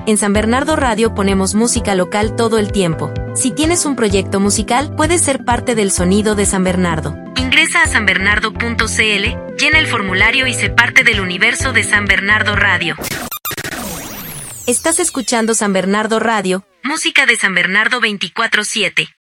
En San Bernardo Radio ponemos música local todo el tiempo. Si tienes un proyecto musical, puedes ser parte del sonido de San Bernardo. Ingresa a sanbernardo.cl, llena el formulario y sé parte del universo de San Bernardo Radio. Estás escuchando San Bernardo Radio, música de San Bernardo 24/7.